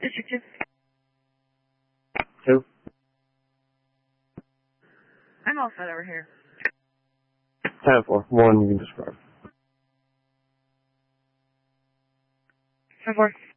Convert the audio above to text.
District 2. 2. I'm all set over here. 10-4. 1, you can describe. 10-4.